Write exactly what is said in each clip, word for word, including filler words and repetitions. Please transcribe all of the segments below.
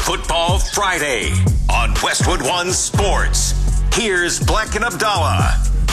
Football Friday on Westwood One Sports. Here's Black and Abdallah.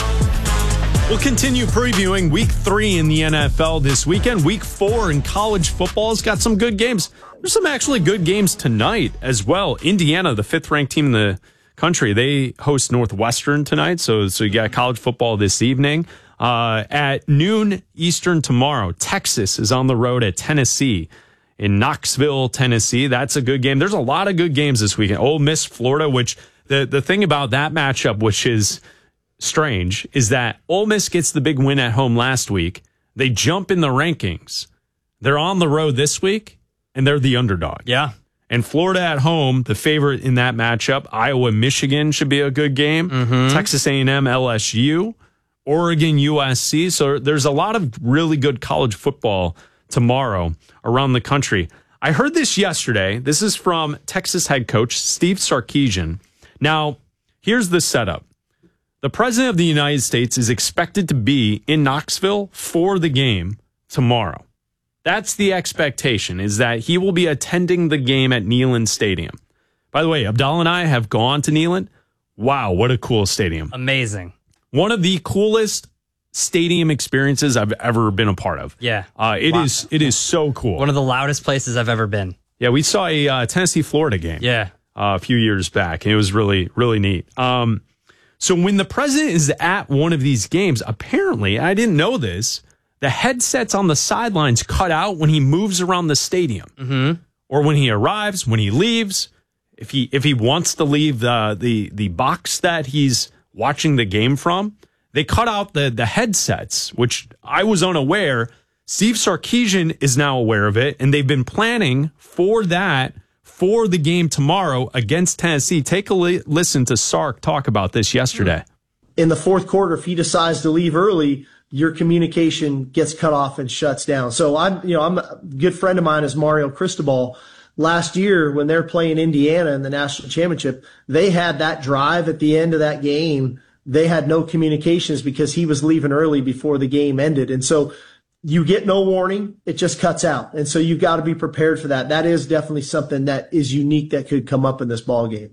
We'll continue previewing week three in the N F L this weekend. Week four in college football has got some good games. There's some actually good games tonight as well. Indiana, the fifth ranked team in the country, they host Northwestern tonight. So, so you got college football this evening. Uh, at noon Eastern tomorrow, Texas is on the road at Tennessee in Knoxville, Tennessee. That's a good game. There's a lot of good games this weekend. Ole Miss, Florida, which the, the thing about that matchup, which is strange, is that Ole Miss gets the big win at home last week. They jump in the rankings. They're on the road this week, and they're the underdog. Yeah. And Florida at home, the favorite in that matchup. Iowa, Michigan should be a good game. Mm-hmm. Texas A and M, L S U. Oregon, U S C. So there's a lot of really good college football tomorrow around the country. I heard this yesterday. This is from Texas head coach Steve Sarkisian. Now, here's the setup. The president of the United States is expected to be in Knoxville for the game tomorrow. That's the expectation, is that he will be attending the game at Neyland Stadium. By the way, Abdallah and I have gone to Neyland. Wow, what a cool stadium. Amazing. One of the coolest stadium experiences I've ever been a part of. Yeah. Uh, it wow. is it is so cool. One of the loudest places I've ever been. Yeah, we saw a uh, Tennessee-Florida game yeah. uh, a few years back, and it was really, really neat. Um, so when the president is at one of these games, apparently, I didn't know this, the headsets on the sidelines cut out when he moves around the stadium. Mm-hmm. Or when he arrives, when he leaves. If he if he wants to leave the the, the box that he's watching the game from, they cut out the, the headsets, which I was unaware. Steve Sarkisian is now aware of it, and they've been planning for that for the game tomorrow against Tennessee. Take a li- listen to Sark talk about this yesterday. In the fourth quarter, if he decides to leave early, your communication gets cut off and shuts down. So I'm, you know, I'm a good friend of mine is Mario Cristobal. Last year, when they're playing Indiana in the national championship, they had that drive at the end of that game. They had no communications because he was leaving early before the game ended. And so you get no warning. It just cuts out. And so you've got to be prepared for that. That is definitely something that is unique that could come up in this ball game.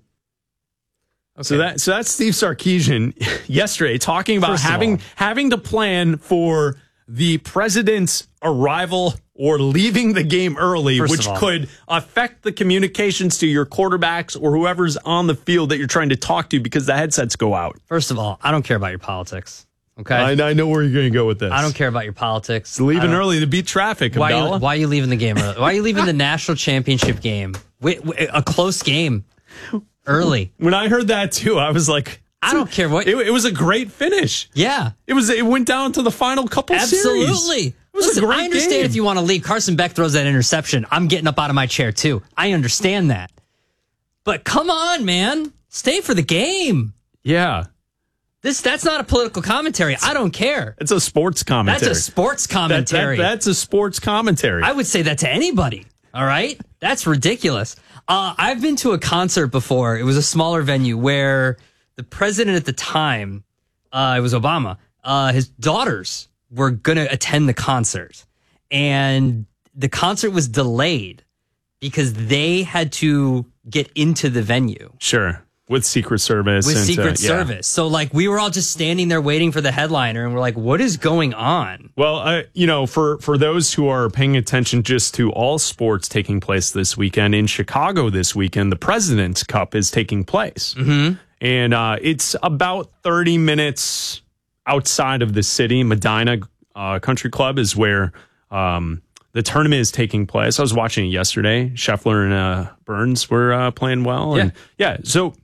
Okay. So that so that's Steve Sarkisian yesterday talking about First having having to plan for the president's arrival or leaving the game early, First which could affect the communications to your quarterbacks or whoever's on the field that you're trying to talk to because the headsets go out. First of all, I don't care about your politics. Okay, I, I know where you're going to go with this. I don't care about your politics. It's leaving early to beat traffic. Why are, you, why are you leaving the game early? Why are you leaving the national championship game? Wait, wait, a close game early. When I heard that too, I was like, I don't care what. It, it was a great finish. Yeah, it was. It went down to the final couple Absolutely. series. Absolutely. It was Listen, a great I understand game. if you want to leave. Carson Beck throws that interception. I'm getting up out of my chair too. I understand that. But come on, man, stay for the game. Yeah. This that's not a political commentary. I don't care. It's a sports commentary. That's a sports commentary. That, that, that's a sports commentary. I would say that to anybody. All right? That's ridiculous. Uh, I've been to a concert before. It was a smaller venue where the president at the time, uh, it was Obama, uh, his daughters were going to attend the concert. And the concert was delayed because they had to get into the venue. Sure. With Secret Service. With and Secret to, yeah. Service. So, like, we were all just standing there waiting for the headliner, and we're like, what is going on? Well, uh, you know, for, for those who are paying attention just to all sports taking place this weekend, in Chicago this weekend, the President's Cup is taking place. Mm-hmm. And uh, it's about thirty minutes outside of the city. Medina uh, Country Club is where um, the tournament is taking place. I was watching it yesterday. Scheffler and uh, Burns were uh, playing well. And yeah, yeah so...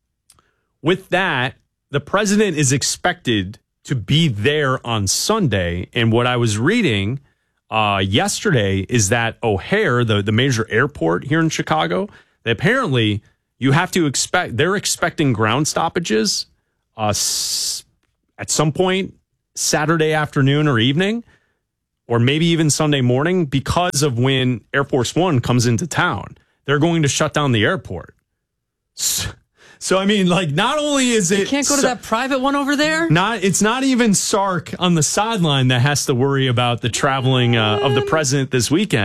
With that, the president is expected to be there on Sunday. And what I was reading uh, yesterday is that O'Hare, the, the major airport here in Chicago, that apparently you have to expect, they're expecting ground stoppages uh, s- at some point Saturday afternoon or evening, or maybe even Sunday morning because of when Air Force One comes into town. They're going to shut down the airport. So, So, I mean, like, not only is it... You can't go to that private one over there? Not, It's not even Sark on the sideline that has to worry about the traveling uh, of the president this weekend.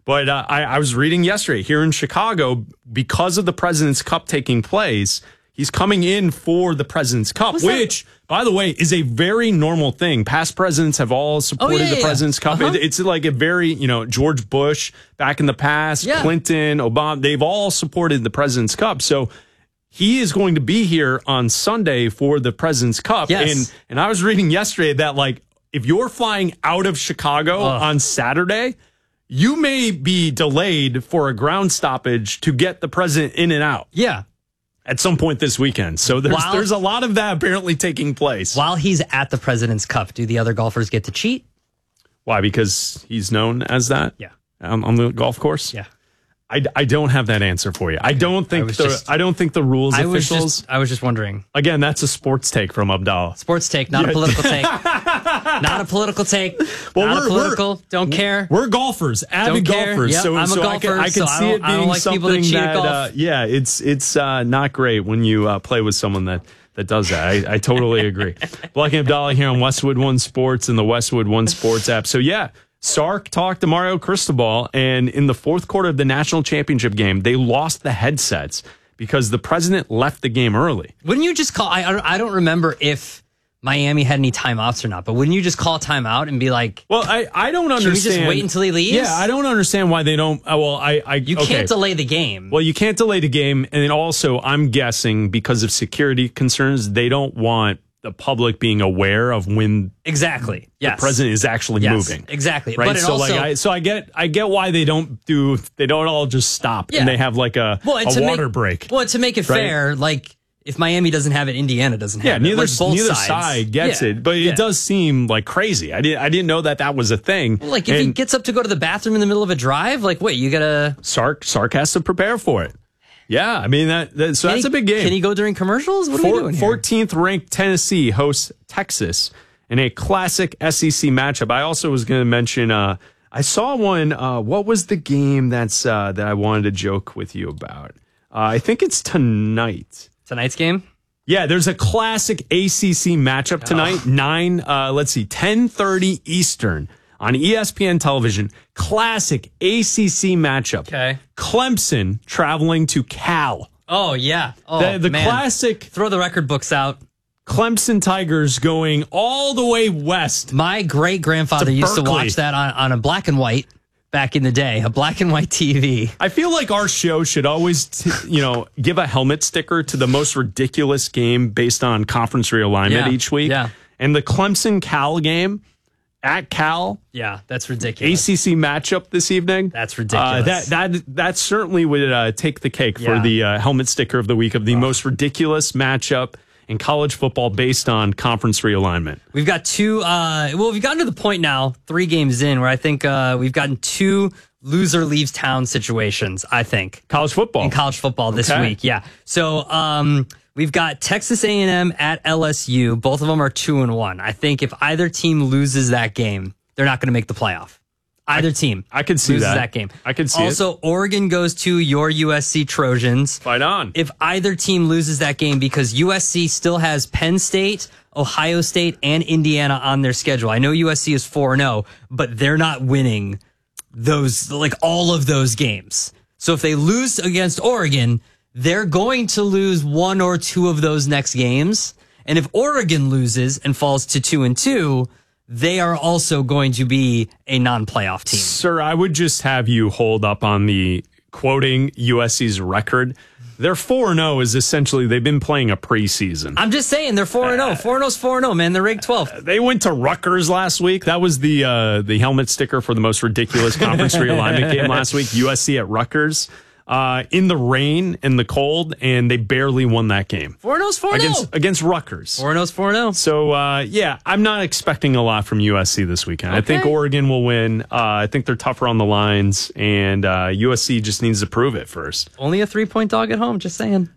But uh, I, I was reading yesterday here in Chicago, because of the President's Cup taking place, he's coming in for the President's Cup, What's which, that? by the way, is a very normal thing. Past presidents have all supported oh, yeah, the yeah. President's Cup. Uh-huh. It, it's like a very, you know, George Bush back in the past, Yeah. Clinton, Obama, they've all supported the President's Cup. So he is going to be here on Sunday for the President's Cup. Yes. And, and I was reading yesterday that, like, if you're flying out of Chicago Ugh. on Saturday, you may be delayed for a ground stoppage to get the president in and out Yeah. at some point this weekend. So there's While- there's a lot of that apparently taking place. While he's at the President's Cup, do the other golfers get to cheat? Why? Because he's known as that? Yeah. On, on the golf course? Yeah. I, I don't have that answer for you. I don't think was the just- I don't think the rules I was officials. just I was just wondering. Again, that's a sports take from Abdallah. Sports take, not a political take. Not a political take. Well, not we're- a political. Don't care. We're golfers, avid Don't care. golfers. Yep, so I'm a so I can, golfer, I can so see I don't- it I don't being like people that something cheat at that, golf. uh, yeah, it's it's uh, not great when you uh, play with someone that that does that. I, I totally agree. Black and Abdallah here on Westwood One Sports and the Westwood One Sports app. So yeah, Sark talked to Mario Cristobal, and in the fourth quarter of the national championship game, they lost the headsets because the president left the game early. Wouldn't you just call? I I don't- I don't remember if Miami had any timeouts or not, but wouldn't you just call timeout and be like, Well, I, I don't Can we understand. just wait until he leaves? Yeah, I don't understand why they don't. Uh, well, I, I you okay. can't delay the game? Well, you can't delay the game. And then also, I'm guessing because of security concerns, they don't want the public being aware of when Exactly. Yes. the president is actually Yes, moving. exactly. Right. But it so also- like I so I get I get why they don't do they don't all just stop Yeah. and they have like a, Well, and a to water make, break. Well, to make it Right? fair, like if Miami doesn't have it, Indiana doesn't have Yeah, it. neither Like, both neither sides. side gets Yeah, it, but yeah. it does seem like crazy. I didn't I didn't know that that was a thing. Like if he And gets up to go to the bathroom in the middle of a drive, like wait, you gotta. Sark Sark has to prepare for it. Yeah, I mean that, that so Can that's he- a big game. Can he go during commercials? What are we Four- doing here? fourteenth ranked Tennessee hosts Texas in a classic S E C matchup. I also was going to mention. Uh, I saw one. Uh, what was the game that's uh, that I wanted to joke with you about? Uh, I think it's tonight. Tonight's game. Yeah, there's a classic A C C matchup tonight. Nine. Uh, let's see, ten thirty Eastern on E S P N television. Classic A C C matchup. Okay. Clemson traveling to Cal. Oh yeah. Oh The, the man. classic Throw the record books out. Clemson Tigers going all the way west. My great grandfather To used to Berkeley. watch that on, on a black and white back in the day, a black and white T V. I feel like our show should always, t- you know, give a helmet sticker to the most ridiculous game based on conference realignment Yeah, each week. yeah. And the Clemson Cal game at Cal, Yeah, that's A ridiculous. C C matchup this evening. That's Uh, ridiculous. that that that certainly would uh, take the cake for Yeah. the uh, helmet sticker of the week of the most ridiculous matchup in college football based on conference realignment. We've got two. Uh, well, we've gotten to the point now, three games in, where I think uh, we've gotten two loser leaves town situations. I think College football. in college football this Okay. week. Yeah. So um, we've got Texas A and M at L S U. Both of them are two and one. I think if either team loses that game, they're not going to make the playoff. Either team. I could see loses that. that game. I could see it. Also, Oregon goes to your U S C Trojans. Fight on. If either team loses that game, because U S C still has Penn State, Ohio State, and Indiana on their schedule. I know U S C is four and oh, but they're not winning those, like all of those games. So if they lose against Oregon, they're going to lose one or two of those next games. And if Oregon loses and falls to two and two, they are also going to be a non-playoff team. Sir, I would just have you hold up on the quoting U S C's record. Their four and oh is essentially they've been playing a preseason. I'm just saying they're four and oh. four and oh's four and oh, man. They're ranked twelfth. They went to Rutgers last week. That was the uh, the helmet sticker for the most ridiculous conference realignment game last week. U S C at Rutgers. Uh, in the rain and the cold, and they barely won that game. four and oh's four and oh. Against, against Rutgers. four and oh's four and oh. So, uh, yeah, I'm not expecting a lot from U S C this weekend. I think Okay. Oregon will win. Uh, I think they're tougher on the lines, and uh, U S C just needs to prove it first. Only a three-point dog at home, just saying.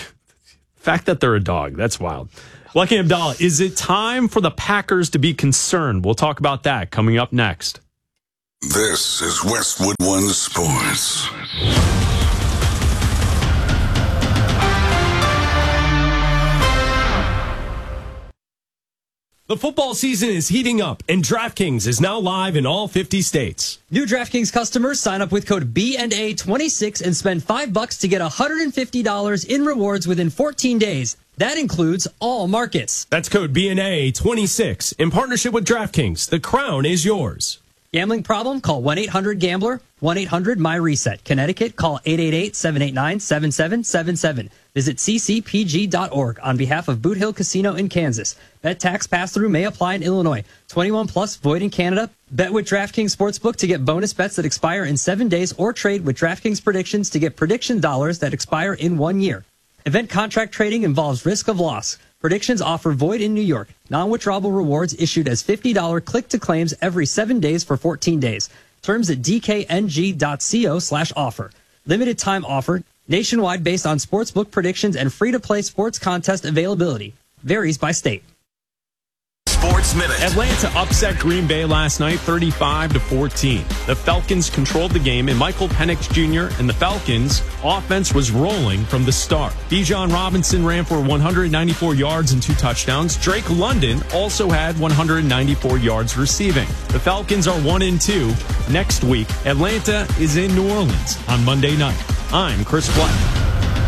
Fact that they're a dog, that's wild. Lucky Abdallah, is it time for the Packers to be concerned? We'll talk about that coming up next. This is Westwood One Sports. The football season is heating up, and DraftKings is now live in all fifty states. New DraftKings customers sign up with code B N A twenty-six and spend five bucks to get one hundred fifty dollars in rewards within fourteen days. That includes all markets. That's code B N A twenty-six. In partnership with DraftKings, the crown is yours. Gambling problem? Call one eight hundred gambler, one eight hundred my reset. Connecticut, call eight eight eight, seven eight nine, seven seven seven seven. Visit c c p g dot org on behalf of Boot Hill Casino in Kansas. Bet tax pass-through may apply in Illinois. twenty-one plus, void in Canada. Bet with DraftKings Sportsbook to get bonus bets that expire in seven days or trade with DraftKings Predictions to get prediction dollars that expire in one year. Event contract trading involves risk of loss. Predictions offer void in New York. Non-withdrawable rewards issued as fifty dollars click-to-claims every seven days for fourteen days. Terms at d k n g dot co slash offer. Limited time offer. Nationwide based on sportsbook predictions and free-to-play sports contest availability. Varies by state. Sports Minute. Atlanta upset Green Bay last night thirty-five to fourteen. The Falcons controlled the game, and Michael Penix Junior and the Falcons' offense was rolling from the start. Bijan Robinson ran for one hundred ninety-four yards and two touchdowns. Drake London also had one hundred ninety-four yards receiving. The Falcons are one and two. Next week, Atlanta is in New Orleans on Monday night. I'm Chris Black.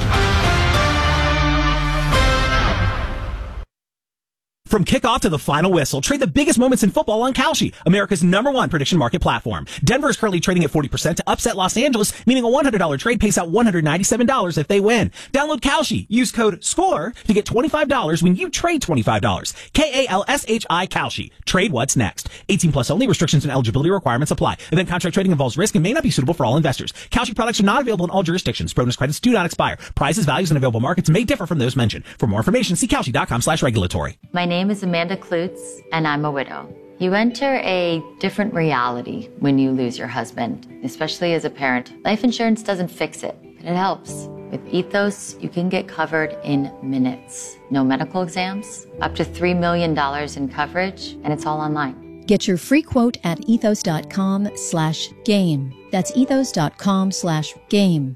From kickoff to the final whistle, trade the biggest moments in football on Kalshi, America's number one prediction market platform. Denver is currently trading at forty percent to upset Los Angeles, meaning a one hundred dollars trade pays out one hundred ninety-seven dollars if they win. Download Kalshi. Use code SCORE to get twenty-five dollars when you trade twenty-five dollars. K A L S H I Kalshi. Trade what's next. eighteen plus only. Restrictions and eligibility requirements apply. Event contract trading involves risk and may not be suitable for all investors. Kalshi products are not available in all jurisdictions. Bonus credits do not expire. Prices, values, and available markets may differ from those mentioned. For more information, see Kalshi dot com slash regulatory. My name is Amanda Klutz, and I'm a widow. You enter a different reality when you lose your husband, especially as a parent. Life insurance doesn't fix it, but it helps. With Ethos, you can get covered in minutes. No medical exams, up to three million dollars in coverage, and it's all online. Get your free quote at ethos dot com slash game. That's ethos dot com slash game.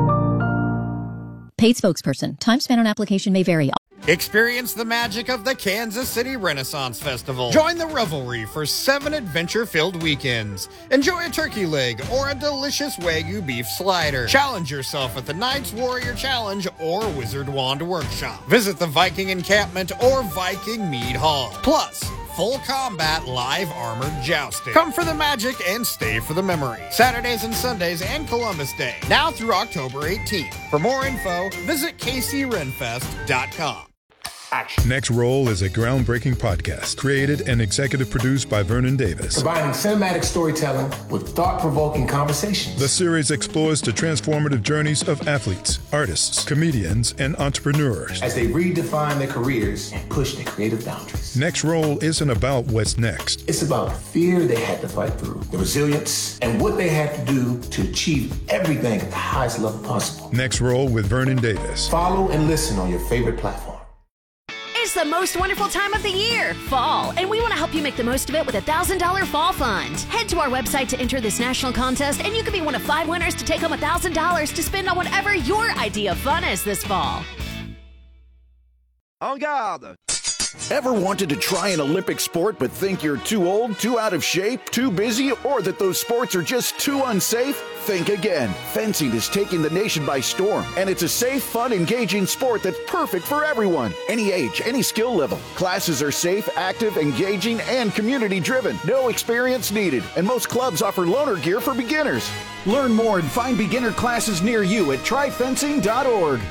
Paid spokesperson. Time spent on application may vary. Experience the magic of the Kansas City Renaissance Festival. Join the revelry for seven adventure-filled weekends. Enjoy a turkey leg or a delicious Wagyu beef slider. Challenge yourself at the Knights Warrior Challenge or Wizard Wand Workshop. Visit the Viking Encampment or Viking Mead Hall. Plus, full combat live armored jousting. Come for the magic and stay for the memory. Saturdays and Sundays and Columbus Day. Now through October eighteenth. For more info, visit k c renfest dot com. Action. Next Roll is a groundbreaking podcast created and executive produced by Vernon Davis. Combining cinematic storytelling with thought-provoking conversations. The series explores the transformative journeys of athletes, artists, comedians, and entrepreneurs as they redefine their careers and push their creative boundaries. Next Roll isn't about what's next. It's about the fear they had to fight through, the resilience, and what they had to do to achieve everything at the highest level possible. Next Roll with Vernon Davis. Follow and listen on your favorite platform. It's the most wonderful time of the year, fall, and we want to help you make the most of it with a one thousand dollars Fall Fund. Head to our website to enter this national contest, and you could be one of five winners to take home one thousand dollars to spend on whatever your idea of fun is this fall. En garde! Ever wanted to try an Olympic sport but think you're too old, too out of shape, too busy, or that those sports are just too unsafe? Think again. Fencing is taking the nation by storm, and it's a safe, fun, engaging sport that's perfect for everyone. Any age, any skill level. Classes are safe, active, engaging, and community-driven. No experience needed, and most clubs offer loaner gear for beginners. Learn more and find beginner classes near you at try fencing dot org.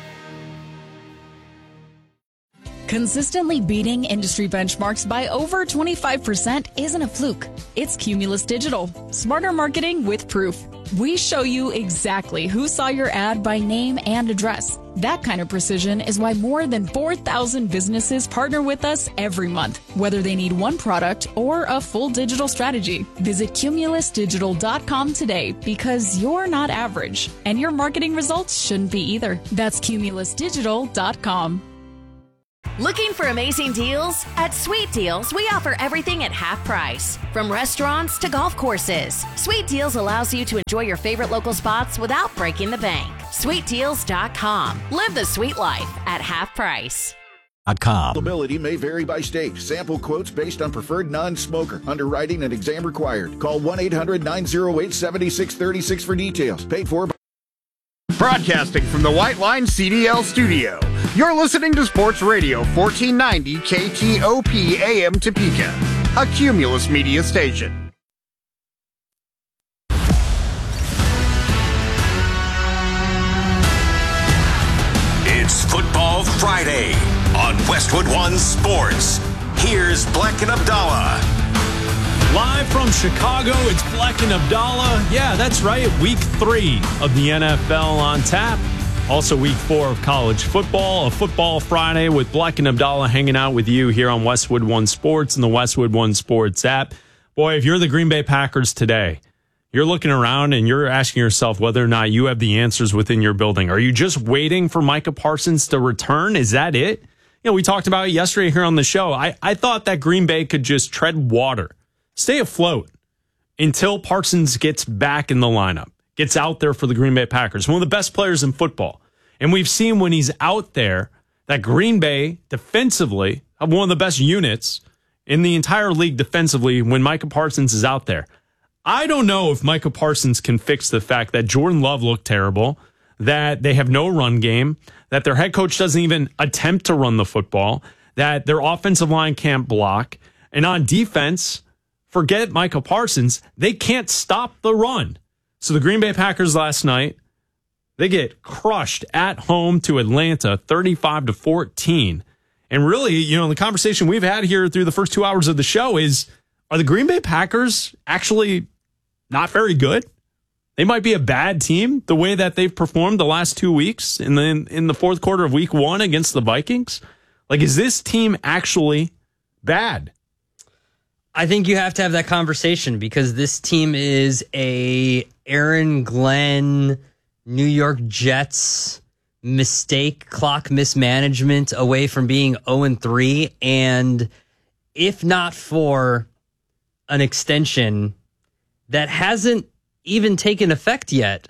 Consistently beating industry benchmarks by over twenty-five percent isn't a fluke. It's Cumulus Digital. Smarter marketing with proof. We show you exactly who saw your ad by name and address. That kind of precision is why more than four thousand businesses partner with us every month, whether they need one product or a full digital strategy. Visit cumulus digital dot com today because you're not average, and your marketing results shouldn't be either. That's cumulus digital dot com. Looking for amazing deals? At Sweet Deals, we offer everything at half price. From restaurants to golf courses, Sweet Deals allows you to enjoy your favorite local spots without breaking the bank. sweet deals dot com. Live the sweet life at half price. Availability may vary by state. Sample quotes based on preferred non-smoker. Underwriting and exam required. Call one eight hundred nine oh eight seven six three six for details. Paid for by... Broadcasting from the White Line C D L studio. You're listening to Sports Radio fourteen ninety K T O P A M Topeka, a Cumulus media station. It's Football Friday on Westwood One Sports. Here's Black and Abdallah. Live from Chicago, it's Black and Abdallah. Yeah, that's right. Week three of the N F L on tap. Also week four of college football. A Football Friday with Black and Abdallah hanging out with you here on Westwood One Sports and the Westwood One Sports app. Boy, if you're the Green Bay Packers today, you're looking around and you're asking yourself whether or not you have the answers within your building. Are you just waiting for Micah Parsons to return? Is that it? You know, we talked about it yesterday here on the show. I, I thought that Green Bay could just tread water, stay afloat until Parsons gets back in the lineup, gets out there for the Green Bay Packers, one of the best players in football. And we've seen when he's out there that Green Bay defensively have one of the best units in the entire league defensively when Micah Parsons is out there. I don't know if Micah Parsons can fix the fact that Jordan Love looked terrible, that they have no run game, that their head coach doesn't even attempt to run the football, that their offensive line can't block. And on defense, forget Micah Parsons, they can't stop the run. So the Green Bay Packers last night, they get crushed at home to Atlanta, thirty-five to fourteen. And really, you know, the conversation we've had here through the first two hours of the show is, are the Green Bay Packers actually not very good? They might be a bad team the way that they've performed the last two weeks in the, in the fourth quarter of week one against the Vikings. Like, is this team actually bad? I think you have to have that conversation because this team is a Aaron Glenn, New York Jets mistake, clock mismanagement away from being oh and three. And if not for an extension that hasn't even taken effect yet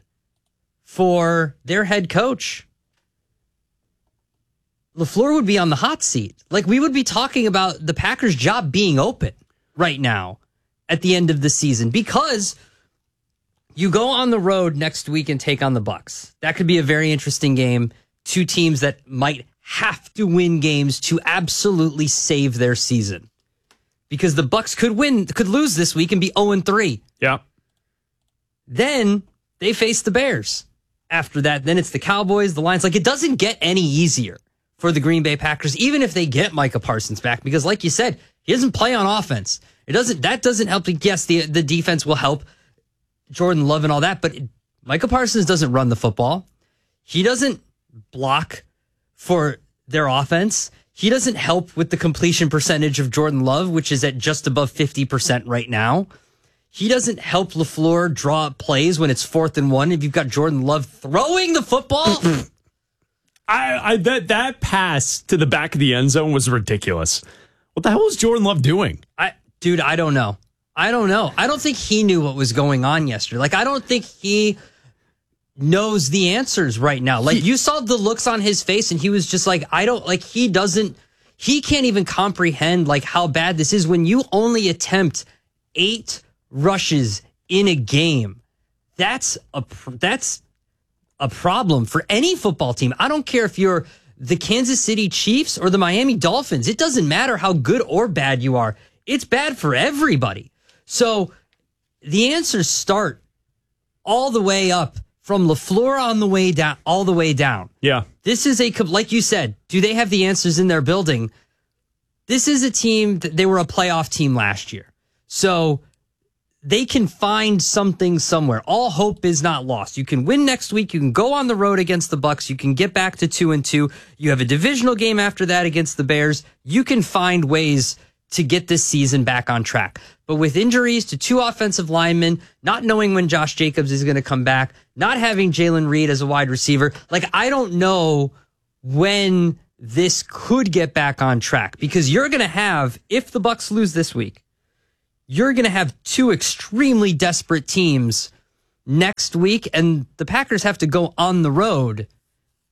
for their head coach, LaFleur would be on the hot seat. Like, we would be talking about the Packers' job being open right now at the end of the season because you go on the road next week and take on the Bucs. That could be a very interesting game. Two teams that might have to win games to absolutely save their season. Because the Bucs could win, could lose this week and be oh and three. Yeah. Then they face the Bears. After that, then it's the Cowboys, the Lions. Like, it doesn't get any easier for the Green Bay Packers, even if they get Micah Parsons back. Because like you said, he doesn't play on offense. It doesn't. That doesn't help. Yes, the, the defense will help Jordan Love and all that, but Micah Parsons doesn't run the football. He doesn't block for their offense. He doesn't help with the completion percentage of Jordan Love, which is at just above fifty percent right now. He doesn't help LaFleur draw up plays when it's fourth and one. If you've got Jordan Love throwing the football. I, I that that pass to the back of the end zone was ridiculous. What the hell was Jordan Love doing? I, dude, I don't know. I don't know. I don't think he knew what was going on yesterday. Like, I don't think he knows the answers right now. Like, he, you saw the looks on his face and he was just like, I don't, like, he doesn't, he can't even comprehend, like, how bad this is when you only attempt eight rushes in a game. That's a, that's a problem for any football team. I don't care if you're the Kansas City Chiefs or the Miami Dolphins. It doesn't matter how good or bad you are. It's bad for everybody. So the answers start all the way up from LaFleur on the way down, all the way down. Yeah. This is a, like you said, do they have the answers in their building? This is a team that they were a playoff team last year. So they can find something somewhere. All hope is not lost. You can win next week. You can go on the road against the Bucs. You can get back to two and two. You have a divisional game after that against the Bears. You can find ways to get this season back on track. But with injuries to two offensive linemen, not knowing when Josh Jacobs is going to come back, not having Jalen Reed as a wide receiver, like, I don't know when this could get back on track, because you're going to have, if the Bucs lose this week, you're going to have two extremely desperate teams next week, and the Packers have to go on the road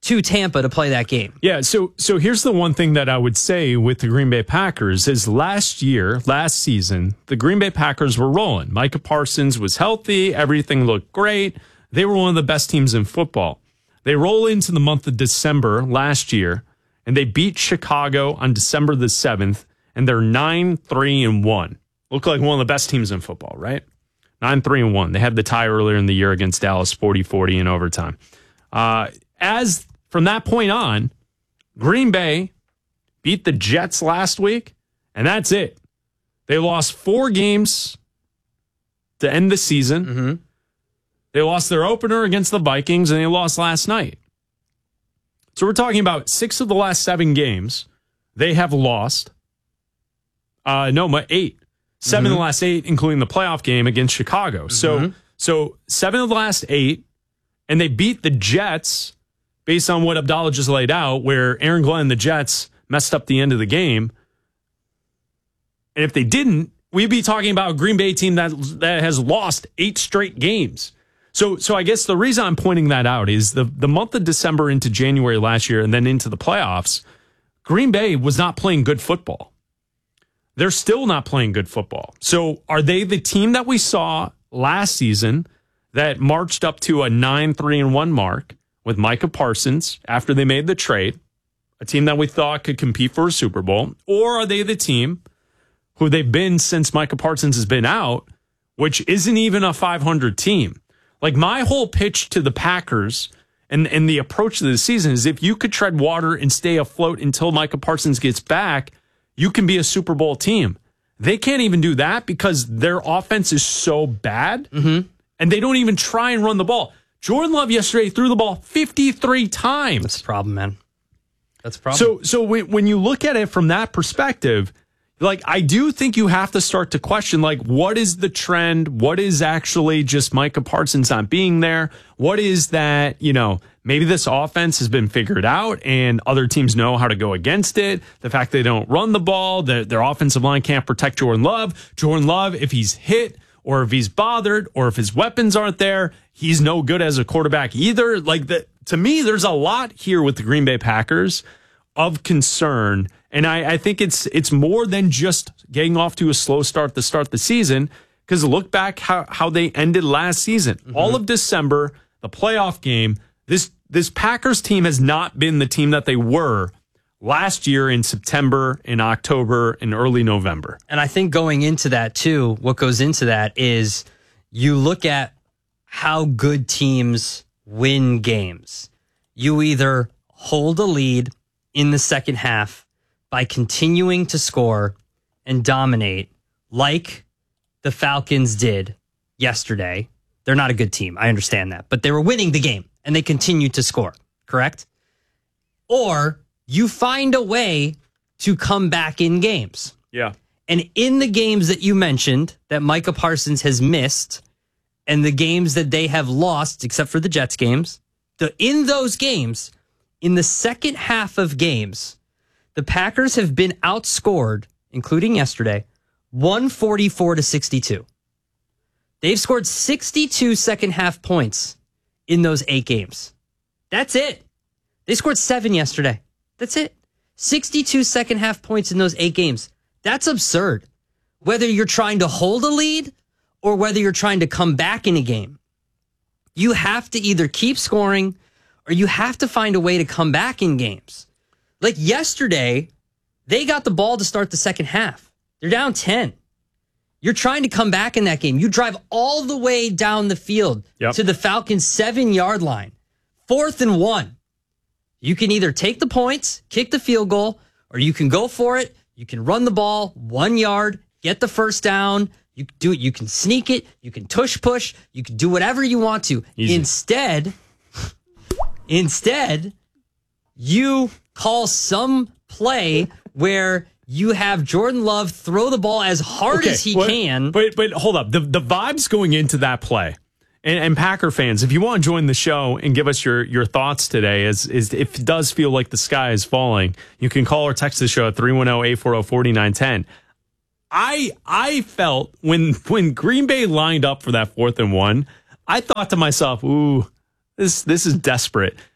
to Tampa to play that game. Yeah, so so here's the one thing that I would say with the Green Bay Packers is last year, last season, the Green Bay Packers were rolling. Micah Parsons was healthy. Everything looked great. They were one of the best teams in football. They roll into the month of December last year, and they beat Chicago on December the seventh, and they're nine three and one. Look like one of the best teams in football, right? nine three and one. They had the tie earlier in the year against Dallas, forty forty in overtime. Uh, as from that point on, Green Bay beat the Jets last week, and that's it. They lost four games to end the season. Mm-hmm. They lost their opener against the Vikings, and they lost last night. So we're talking about six of the last seven games they have lost. Uh, no, my eight. Seven Mm-hmm. of the last eight, including the playoff game against Chicago. So, Mm-hmm. so seven of the last eight, and they beat the Jets based on what Abdallah just laid out, where Aaron Glenn and the Jets messed up the end of the game. And if they didn't, we'd be talking about a Green Bay team that that has lost eight straight games. So, so I guess the reason I'm pointing that out is the the month of December into January last year, and then into the playoffs, Green Bay was not playing good football. They're still not playing good football. So are they the team that we saw last season that marched up to a nine three and one mark with Micah Parsons after they made the trade, a team that we thought could compete for a Super Bowl? Or are they the team who they've been since Micah Parsons has been out, which isn't even a five hundred team? Like, my whole pitch to the Packers and, and the approach to the season is if you could tread water and stay afloat until Micah Parsons gets back, you can be a Super Bowl team. They can't even do that because their offense is so bad, mm-hmm. and they don't even try and run the ball. Jordan Love yesterday threw the ball fifty-three times. That's a problem, man. That's a problem. So, so when, when you look at it from that perspective, like, I do think you have to start to question, like, what is the trend? What is actually just Micah Parsons not being there? What is that, you know, maybe this offense has been figured out and other teams know how to go against it. The fact they don't run the ball, the, their offensive line can't protect Jordan Love. Jordan Love, if he's hit or if he's bothered or if his weapons aren't there, he's no good as a quarterback either. Like, the, to me, there's a lot here with the Green Bay Packers of concern. And I, I think it's it's more than just getting off to a slow start to start the season, because look back how, how they ended last season. Mm-hmm. All of December, the playoff game, this this Packers team has not been the team that they were last year in September, in October, and early November. And I think going into that, too, what goes into that is you look at how good teams win games. You either hold a lead in the second half by continuing to score and dominate like the Falcons did yesterday. They're not a good team. I understand that. But they were winning the game and they continued to score, correct? Or you find a way to come back in games. Yeah. And in the games that you mentioned that Micah Parsons has missed and the games that they have lost, except for the Jets games, the, in those games, in the second half of games, the Packers have been outscored, including yesterday, one forty-four to sixty-two. They've scored sixty-two second half points in those eight games. That's it. They scored seven yesterday. That's it. sixty-two second half points in those eight games. That's absurd. Whether you're trying to hold a lead or whether you're trying to come back in a game, you have to either keep scoring or you have to find a way to come back in games. Like yesterday, they got the ball to start the second half. They're down ten. You're trying to come back in that game. You drive all the way down the field yep. to the Falcons' seven-yard line. Fourth and one. You can either take the points, kick the field goal, or you can go for it. You can run the ball one yard, get the first down. You can do it. You can sneak it. You can tush push. You can do whatever you want to. Easy. Instead, instead, you call some play where you have Jordan Love throw the ball as hard okay, as he but, can. But but hold up. The the vibes going into that play. And, and Packer fans, if you want to join the show and give us your, your thoughts today, is, is if it does feel like the sky is falling, you can call or text the show at three one zero, eight four zero, four nine one zero. I I felt when when Green Bay lined up for that fourth and one, I thought to myself, ooh, this this is desperate.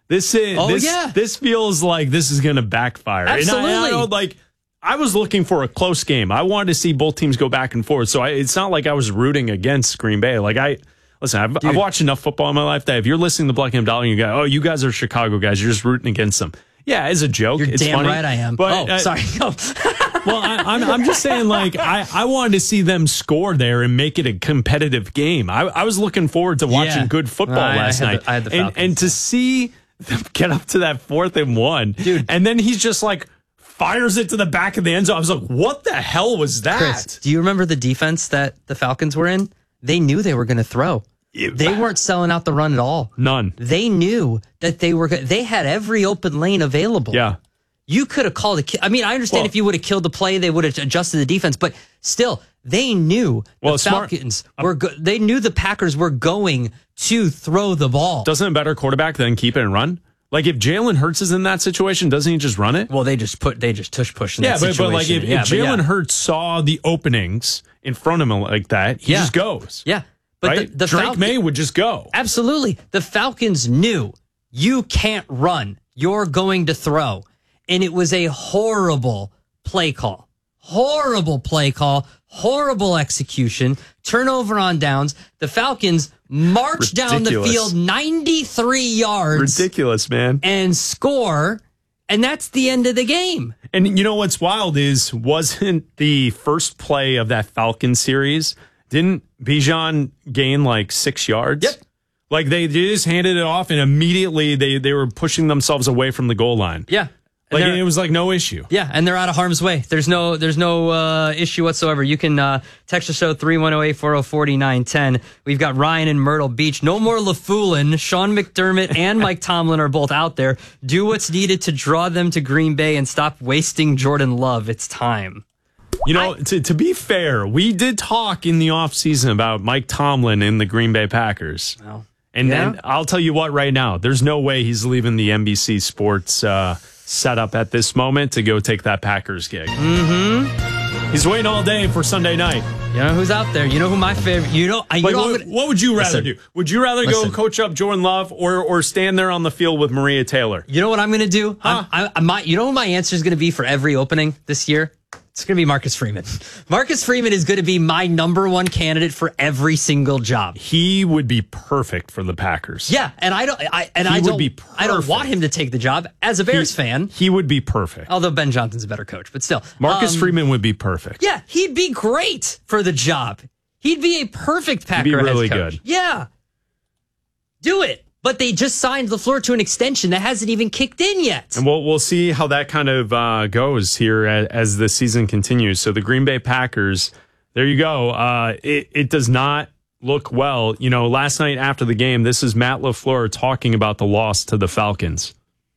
This is Oh, this, yeah. this feels like this is going to backfire. Absolutely. And I, I don't, like I was looking for a close game. I wanted to see both teams go back and forth. So I, it's not like I was rooting against Green Bay. Like I listen, I've, I've watched enough football in my life that if you're listening to Black and Dollar and you go, "Oh, you guys are Chicago guys. You're just rooting against them." Yeah, as a joke, You're it's damn funny. right I am. But, oh, uh, sorry. Well, I, I'm I'm just saying, like I, I wanted to see them score there and make it a competitive game. I, I was looking forward to watching Yeah. good football I- I last had night, the- I had the and Falcons, and to see them get up to that fourth and one, dude, and then he's just like fires it to the back of the end zone. I was like, what the hell was that? Chris, do you remember the defense that the Falcons were in? They knew they were going to throw. They weren't selling out the run at all. None. They knew that they were. go- They had every open lane available. Yeah. You could have called a ki- I mean, I understand Well- if you would have killed the play, they would have adjusted the defense, but still, they knew Well, the smart- Falcons were. Go- they knew the Packers were going to throw the ball. Doesn't a better quarterback then keep it and run? Like if Jalen Hurts is in that situation, doesn't he just run it? Well, they just put they just tush push. In Yeah, that but, but like if, situation. yeah, if but Jalen yeah. Hurts saw the openings in front of him like that, he Yeah. just goes. Yeah. But right? the, the Drake Falcon- May would just go. Absolutely. The Falcons knew you can't run. You're going to throw. And it was a horrible play call. Horrible play call. Horrible execution. Turnover on downs. The Falcons march down the Ridiculous. field ninety-three yards Ridiculous, man. and score. And that's the end of the game. And you know what's wild is wasn't the first play of that Falcon series, didn't Bijan gain like six yards? Yep. Like they just handed it off and immediately they, they were pushing themselves away from the goal line. Yeah. And Like they're- it was like no issue. Yeah, and they're out of harm's way. There's no there's no uh, issue whatsoever. You can uh, text the show three one zero eight four zero four nine one zero. We've got Ryan in Myrtle Beach. No more LaFoolin. Sean McDermott and Mike Tomlin are both out there. Do what's needed to draw them to Green Bay and stop wasting Jordan Love. It's time. You know, to, to be fair, we did talk in the offseason about Mike Tomlin and the Green Bay Packers. Well, and yeah. then I'll tell you what right now, there's no way he's leaving the N B C Sports uh, setup at this moment to go take that Packers gig. Mm-hmm. He's waiting all day for Sunday night. You know who's out there? You know who my favorite? You know, I- you Like, know what, I'm gonna- what would you rather Listen. do? Would you rather Listen. go coach up Jordan Love or or stand there on the field with Maria Taylor? You know what I'm going to do? Huh? I, I, my, you know what my answer is going to be for every opening this year? It's going to be Marcus Freeman. Marcus Freeman is going to be my number one candidate for every single job. He would be perfect for the Packers. Yeah, and I don't. I and He I would don't. be I don't perfect. want him to take the job as a Bears He- fan. He would be perfect. Although Ben Johnson's a better coach, but still, Marcus Um, Freeman would be perfect. Yeah, he'd be great for the job. He'd be a perfect Packer be really head coach. good. Yeah, do it. But they just signed LaFleur to an extension that hasn't even kicked in yet. And we'll we'll see how that kind of uh, goes here as, as the season continues. So the Green Bay Packers, there you go. Uh, it it does not look well. You know, last night after the game, this is Matt LaFleur talking about the loss to the Falcons.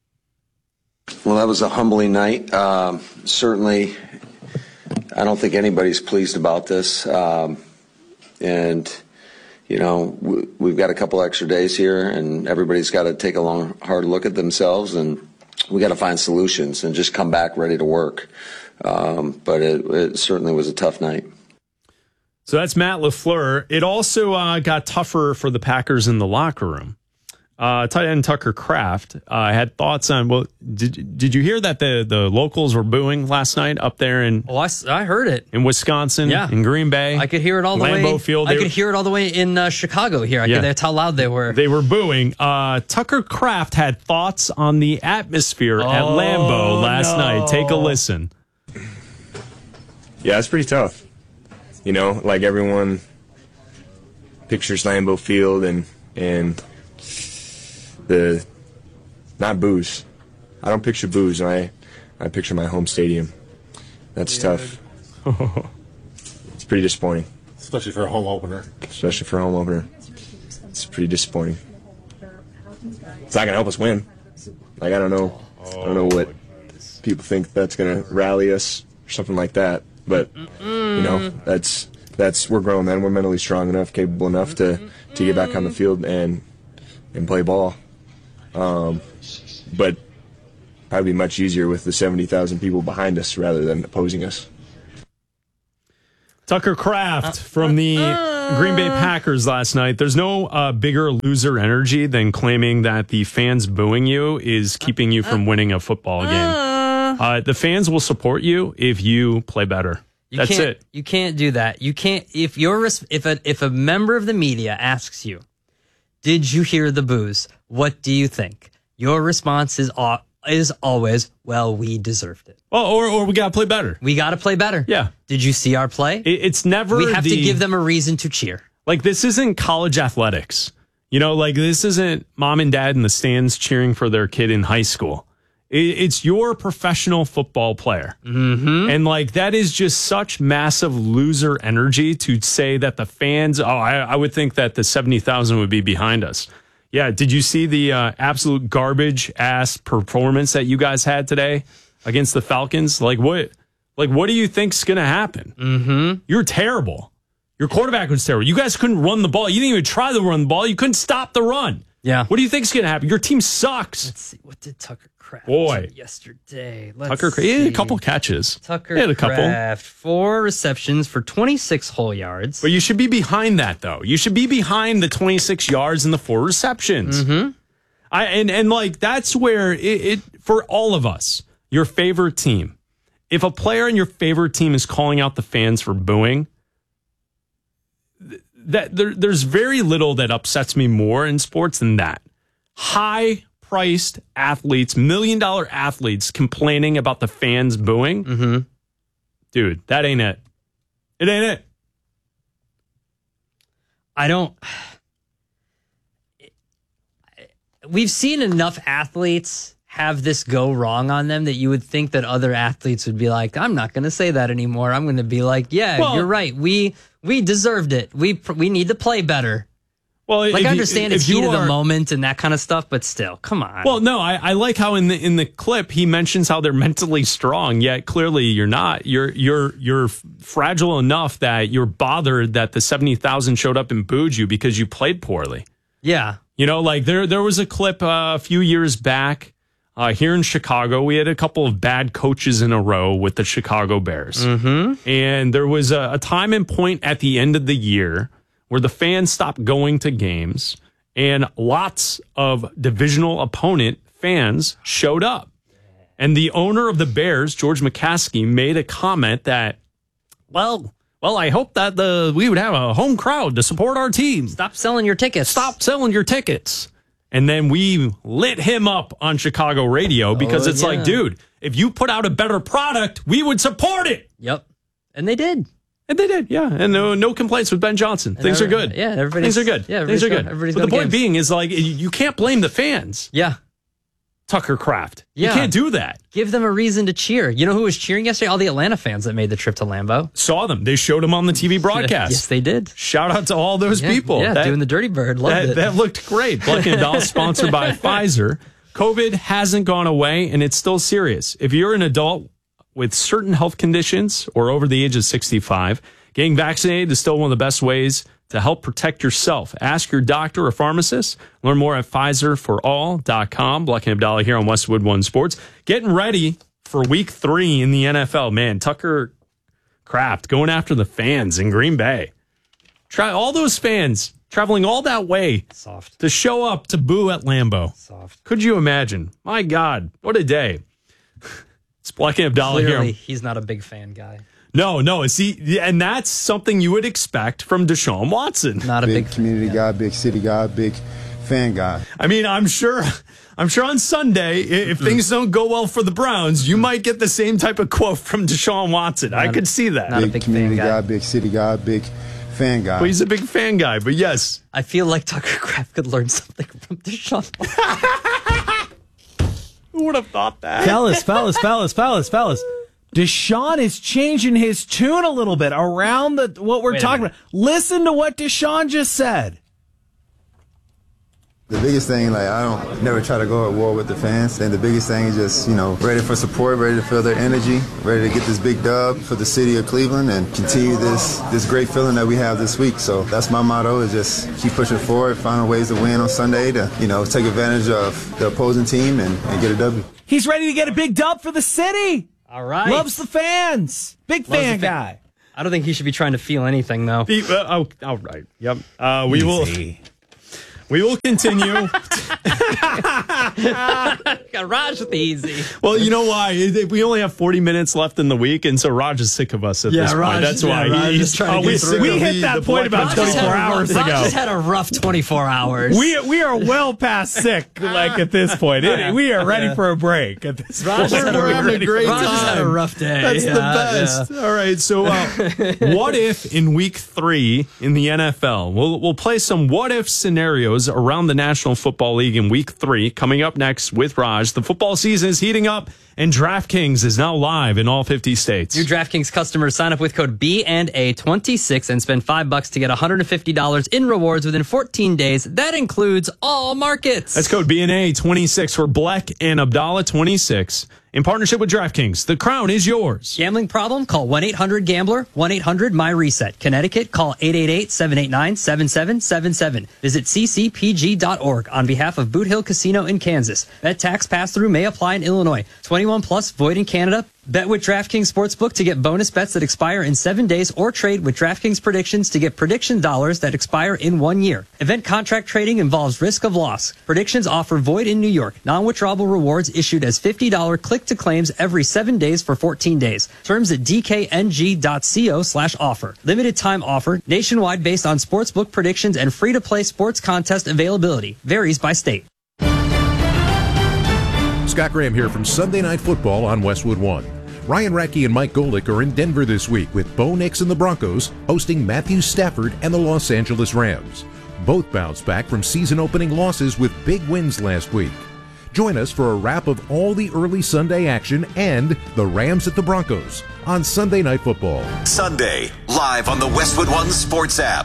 Well, that was a humbling night. Um, certainly, I don't think anybody's pleased about this. Um, and, you know, we, we've got a couple extra days here, and everybody's got to take a long, hard look at themselves, and we got to find solutions and just come back ready to work. Um, but it, it certainly was a tough night. So that's Matt LaFleur. It also uh, got tougher for the Packers in the locker room. Uh, tight end Tucker Kraft uh, had thoughts on. Well, did did you hear that the, the locals were booing last night up there in? Oh, I, I heard it in Wisconsin. Yeah. In Green Bay. I could hear it all the way. Lambeau Field. I They- could hear it all the way in uh, Chicago here. I Yeah. could, that's how loud they were. They were booing. Uh, Tucker Kraft had thoughts on the atmosphere at Oh, Lambeau last no. night. Take a listen. Yeah, it's pretty tough. You know, like everyone pictures Lambeau Field and and the not booze. I don't picture booze. I I picture my home stadium. That's tough. It's pretty disappointing. Especially for a home opener. Especially for a home opener. It's pretty disappointing. It's not gonna help us win. Like I don't know. I don't know what people think that's gonna rally us or something like that. But you know, that's that's we're grown men. We're mentally strong enough, capable enough to to get back on the field and and play ball. Um, but probably much easier with the seventy thousand people behind us rather than opposing us. Tucker Kraft from the Green Bay Packers last night. There's no uh, bigger loser energy than claiming that the fans booing you is keeping you from winning a football game. Uh, the fans will support you if you play better. You That's can't, it. You can't do that. You can't if you're if a if a member of the media asks you, "Did you hear the boos? What do you think?" Your response is uh, is always, "Well, we deserved it." Well, or or we gotta play better. We gotta play better. Yeah. Did you see our play? It, it's never. We have the, to give them a reason to cheer. Like, this isn't college athletics. You know, like, this isn't mom and dad in the stands cheering for their kid in high school. It's your professional football player. Mm-hmm. And, like, that is just such massive loser energy to say that the fans, oh, I, I would think that the seventy thousand would be behind us. Yeah, did you see the uh, absolute garbage-ass performance that you guys had today against the Falcons? Like, what Like, what do you think's going to happen? Mm-hmm. You're terrible. Your quarterback was terrible. You guys couldn't run the ball. You didn't even try to run the ball. You couldn't stop the run. Yeah. What do you think's going to happen? Your team sucks. Let's see. What did Tucker Kraft Boy. do yesterday? Let's Tucker Kraft, he had a couple catches. Tucker he had a couple. Kraft, four receptions for twenty-six whole yards. But you should be behind that, though. You should be behind the twenty-six yards and the four receptions. Mm-hmm. I and and like that's where it, it for all of us, your favorite team. If a player in your favorite team is calling out the fans for booing, that there, there's very little that upsets me more in sports than that. High-priced athletes, million-dollar athletes complaining about the fans booing. Mm-hmm. Dude, that ain't it. It ain't it. I don't... We've seen enough athletes have this go wrong on them that you would think that other athletes would be like, I'm not going to say that anymore. I'm going to be like, yeah, well, you're right. We we deserved it. We we need to play better. Well, like, if I understand you, it's if heat you of the are, moment and that kind of stuff, but still, come on. Well, no, I, I like how in the in the clip he mentions how they're mentally strong, yet clearly you're not. You're you're you're fragile enough that you're bothered that the seventy thousand showed up and booed you because you played poorly. Yeah. You know, like there there was a clip uh, a few years back uh, here in Chicago. We had a couple of bad coaches in a row with the Chicago Bears. Mm-hmm. And there was a, a time and point at the end of the year where the fans stopped going to games and lots of divisional opponent fans showed up. And the owner of the Bears, George McCaskey, made a comment that, well... Well, I hope that the we would have a home crowd to support our team. Stop selling your tickets. Stop selling your tickets. And then we lit him up on Chicago radio because oh, it's yeah. like, dude, if you put out a better product, we would support it. Yep. And they did. And they did, yeah. And no, no complaints with Ben Johnson. And Things every, are good. Yeah, everybody. Things are good. Yeah, things are got, good. Everybody's but the point games. being is like, you can't blame the fans. Yeah. Tucker Kraft. Yeah. You can't do that. Give them a reason to cheer. You know who was cheering yesterday? All the Atlanta fans that made the trip to Lambeau. Saw them. They showed them on the T V broadcast. Yes, they did. Shout out to all those yeah, people. Yeah, that, doing the Dirty Bird. Loved that, it. That looked great. Black and Doll, sponsored by Pfizer. COVID hasn't gone away, and it's still serious. If you're an adult with certain health conditions or over the age of sixty-five, getting vaccinated is still one of the best ways to help protect yourself. Ask your doctor or pharmacist. Learn more at Pfizer for all dot com. Black and Abdallah here on Westwood One Sports. Getting ready for week three in the N F L. Man, Tucker Kraft going after the fans in Green Bay. Try all those fans traveling all that way Soft. to show up to boo at Lambeau. Soft. Could you imagine? My God, what a day. It's Black and Abdallah Clearly, here. he's not a big fan guy. No, no, see, and that's something you would expect from Deshaun Watson. Not a big, big community fan. guy, big city guy, big fan guy. I mean, I'm sure, I'm sure on Sunday, if things don't go well for the Browns, you might get the same type of quote from Deshaun Watson. Not I a, could see that. Not big, a big community fan guy. guy, big city guy, big fan guy. Well, he's a big fan guy, but yes. I feel like Tucker Kraft could learn something from Deshaun Watson. Who would have thought that? Fellas, fellas, fellas, fellas, fellas. Deshaun is changing his tune a little bit around the what we're Wait a talking minute. about. Listen to what Deshaun just said. The biggest thing, like, I don't never try to go at war with the fans. And the biggest thing is just, you know, ready for support, ready to feel their energy, ready to get this big dub for the city of Cleveland and continue this this great feeling that we have this week. So that's my motto, is just keep pushing forward, finding ways to win on Sunday to, you know, take advantage of the opposing team and, and get a W. He's ready to get a big dub for the city. All right. Loves the fans. Big Loves fan the fa- guy. I don't think he should be trying to feel anything, though. Be, uh, oh, all right. Yep. Uh, we will. We will continue. Got Raj with the easy. Well, you know why? We only have forty minutes left in the week, and so Raj is sick of us at Yeah, this Raj- point. That's yeah, why Raj he's is trying to we, get through. we We hit hit that point about twenty-four hours ago. Raj just had a rough twenty-four hours. We we are well past sick, like at this point. It, we are ready Yeah. for a break at this Raj point. just had a, We're having a great Raj just had a time. rough day. That's the Yeah, best. yeah. All right. So, uh, what if in week three in the N F L? We'll we'll play some what if scenarios around the National Football League in week three. Coming up next with Raj, the football season is heating up, and DraftKings is now live in all fifty states. New DraftKings customers sign up with code B and A twenty-six and spend five bucks to get one hundred fifty dollars in rewards within fourteen days. That includes all markets. That's code B N A twenty-six for Black and Abdallah twenty-six. In partnership with DraftKings, the crown is yours. Gambling problem? Call one eight hundred gambler, one eight hundred my reset. Connecticut, call eight eight eight, seven eight nine, seven seven seven seven. Visit c c p g dot org on behalf of Boot Hill Casino in Kansas. Bet tax pass-through may apply in Illinois. twenty-one plus, void in Canada. Bet with DraftKings Sportsbook to get bonus bets that expire in seven days or trade with DraftKings Predictions to get prediction dollars that expire in one year. Event contract trading involves risk of loss. Predictions offer void in New York. Non-withdrawable rewards issued as fifty dollars click-to-claims every seven days for fourteen days. Terms at d k n g dot co slash offer. Limited time offer. Nationwide based on sportsbook predictions and free-to-play sports contest availability. Varies by state. Scott Graham here from Sunday Night Football on Westwood One. Ryan Radke and Mike Golick are in Denver this week with Bo Nix and the Broncos hosting Matthew Stafford and the Los Angeles Rams. Both bounced back from season-opening losses with big wins last week. Join us for a wrap of all the early Sunday action and the Rams at the Broncos on Sunday Night Football. Sunday, live on the Westwood One Sports app.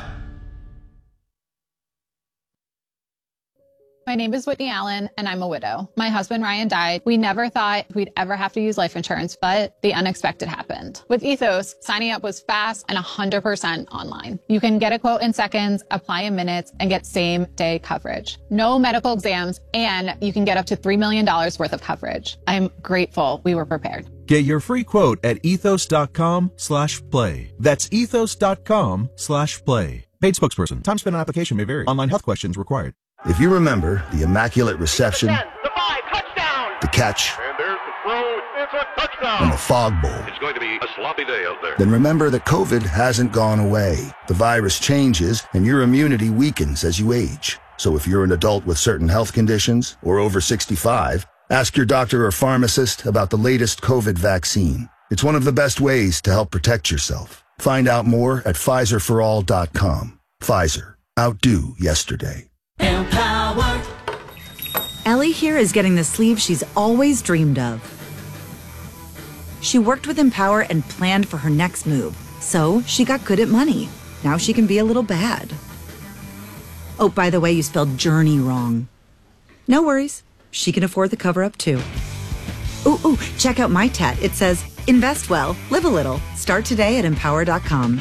My name is Whitney Allen, and I'm a widow. My husband, Ryan, died. We never thought we'd ever have to use life insurance, but the unexpected happened. With Ethos, signing up was fast and one hundred percent online. You can get a quote in seconds, apply in minutes, and get same-day coverage. No medical exams, and you can get up to three million dollars worth of coverage. I'm grateful we were prepared. Get your free quote at ethos.com slash play. That's ethos.com slash play. Paid spokesperson. Time spent on application may vary. Online health questions required. If you remember the Immaculate Reception, the five, touchdown. the catch, And there's the throw. It's a touchdown. and the Fog Bowl, It's going to be a sloppy day out there. then remember that COVID hasn't gone away. The virus changes and your immunity weakens as you age. So if you're an adult with certain health conditions or over sixty-five, ask your doctor or pharmacist about the latest COVID vaccine. It's one of the best ways to help protect yourself. Find out more at Pfizer for all dot com. Pfizer. Outdo yesterday. Empower. Ellie here is getting the sleeve she's always dreamed of. She worked with Empower and planned for her next move, so she got good at money. Now she can be a little bad. Oh, by the way, you spelled journey wrong. No worries. She can afford the cover-up, too. Ooh, ooh, check out my tat. It says, invest well, live a little. Start today at empower dot com.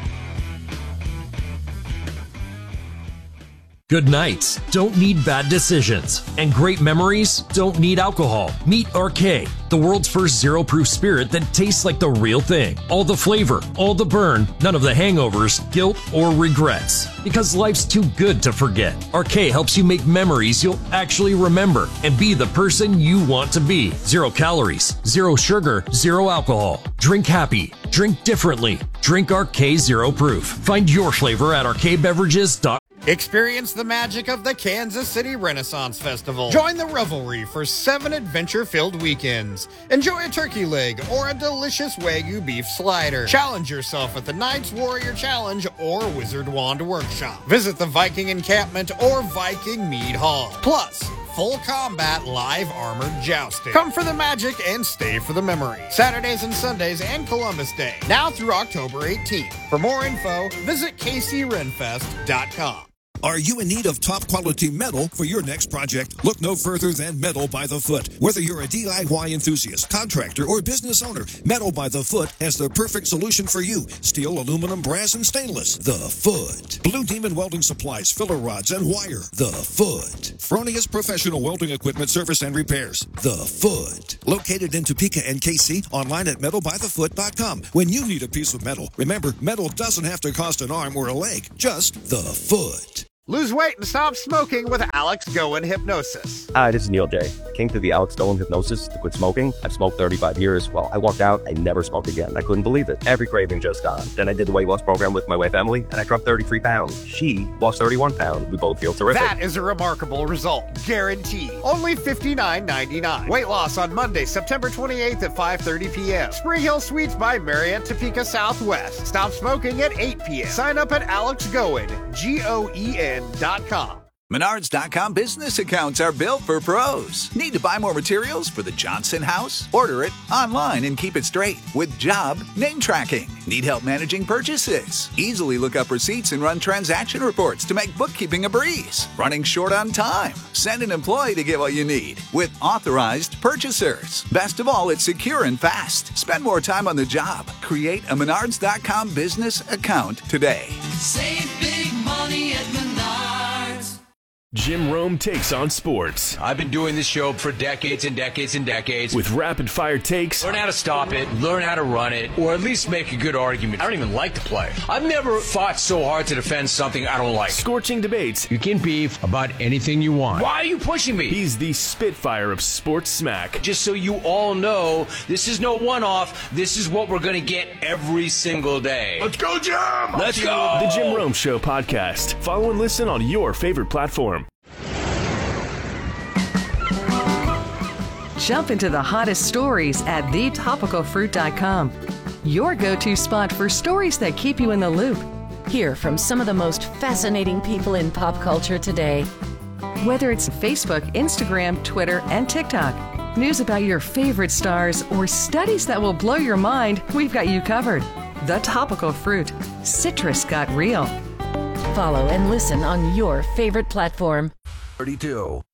Good nights don't need bad decisions, and great memories don't need alcohol. Meet R K, the world's first zero-proof spirit that tastes like the real thing. All the flavor, all the burn, none of the hangovers, guilt, or regrets. Because life's too good to forget. R K helps you make memories you'll actually remember and be the person you want to be. Zero calories, zero sugar, zero alcohol. Drink happy. Drink differently. Drink R K Zero Proof. Find your flavor at R K beverages dot com. Experience the magic of the Kansas City Renaissance Festival. Join the revelry for seven adventure-filled weekends. Enjoy a turkey leg or a delicious Wagyu beef slider. Challenge yourself at the Knights Warrior Challenge or Wizard Wand Workshop. Visit the Viking Encampment or Viking Mead Hall. Plus, full combat live armored jousting. Come for the magic and stay for the memory. Saturdays and Sundays and Columbus Day. Now through October eighteenth. For more info, visit k c renfest dot com. Are you in need of top quality metal for your next project? Look no further than Metal by the Foot. Whether you're a D I Y enthusiast, contractor, or business owner, Metal by the Foot has the perfect solution for you. Steel, aluminum, brass, and stainless. The Foot. Blue Demon Welding Supplies, filler rods, and wire. The Foot. Fronius Professional Welding Equipment Service and Repairs. The Foot. Located in Topeka and K C, online at metal by the foot dot com. When you need a piece of metal, remember, metal doesn't have to cost an arm or a leg, just the foot. Lose weight and stop smoking with Alex Goen Hypnosis. Hi, this is Neil J. Came to the Alex Goen Hypnosis to quit smoking. I've smoked thirty-five years. Well, I walked out, I never smoked again. I couldn't believe it. Every craving just gone. Then I did the weight loss program with my wife, Emily, and I dropped thirty-three pounds. She lost thirty-one pounds. We both feel terrific. That is a remarkable result. Guaranteed. Only fifty-nine ninety-nine. Weight loss on Monday, September twenty-eighth at five thirty p.m. Spring Hill Suites by Marriott, Topeka Southwest. Stop smoking at eight p.m. Sign up at Alex Goen, G O E N dot com. Menards dot com business accounts are built for pros. Need to buy more materials for the Johnson house? Order it online and keep it straight with job name tracking. Need help managing purchases? Easily look up receipts and run transaction reports to make bookkeeping a breeze. Running short on time? Send an employee to get what you need with authorized purchasers. Best of all, it's secure and fast. Spend more time on the job. Create a Menards dot com business account today. Save big money at Menards. Jim Rome takes on sports. I've been doing this show for decades and decades and decades. With rapid-fire takes. Learn how to stop it, learn how to run it, or at least make a good argument. I don't even like the play. I've never fought so hard to defend something I don't like. Scorching debates. You can beef about anything you want. Why are you pushing me? He's the Spitfire of sports smack. Just so you all know, this is no one-off. This is what we're going to get every single day. Let's go, Jim! Let's go! The Jim Rome Show podcast. Follow and listen on your favorite platform. Jump into the hottest stories at the topical fruit dot com. Your go-to spot for stories that keep you in the loop. Hear from some of the most fascinating people in pop culture today. Whether it's Facebook, Instagram, Twitter, and TikTok, news about your favorite stars, or studies that will blow your mind, we've got you covered. The Topical Fruit. Citrus got real. Follow and listen on your favorite platform. thirty-two.